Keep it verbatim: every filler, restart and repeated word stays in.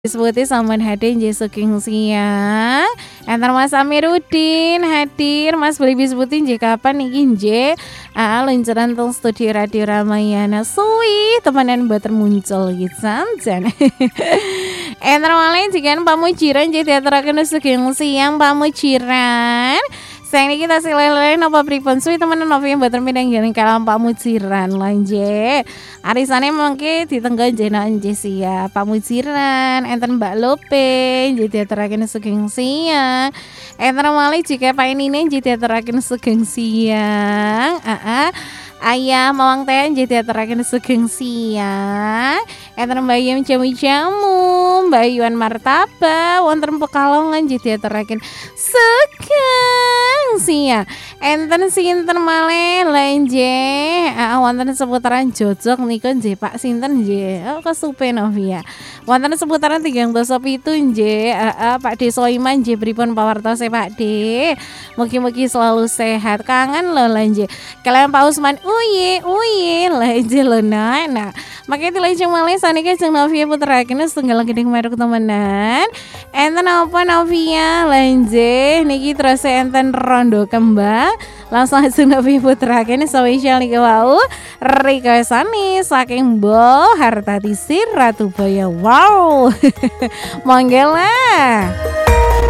Sebuti sampean hadir nggih saking siang. Enter Mas Amiruddin hadir, Mas Beli sebuti nggih kapan niki nggih? Ah, luncuran teng studio Radio Ramayana suwi temenan mboten muncul gitu sanjan. Enter malih jikan pamujiran nggih diaturaken saking siang pamujiran. Sayang niki tasih lele napa pripun suwi temenan nopi mboten pindah nggih kalam pamujiran lanje. Arisane mengke ditenggo njenengan nggih sia pamujiran enten Mbak Lope nggih diaturaken saking siang. Enten malih jika painine nggih diaturaken saking siang. Heeh. Ayah mawang teh nggih diaturaken saking siang. Enten Mbak Yem jamu-jamu, Mbak Yuan martabak wonten Pekalongan nggih diaturaken saking siang. Enten sinten malih lenje heeh wonten seputaran Jojok niku nggih Pak sinten nggih oh kesupe Novia. Wonten seputaran tigang dasa pitu nggih heeh Pak De Soiman nggih pripun pawartose Pak De. Mugi-mugi selalu sehat. Kangen lho lenje. Kalian Pak Usman uye uye lenje lho nah. Nah, makanya dilajeng malih saniki jeung Novia puteraken setunggal gedeng merek temenan. Enten apa Novia lenje niki terus enten rondo kembang. Langsung aja Novia puteraken spesial niki wau requestane saking Mbok Hartati Ratu Baya. Wow. Monggo lah.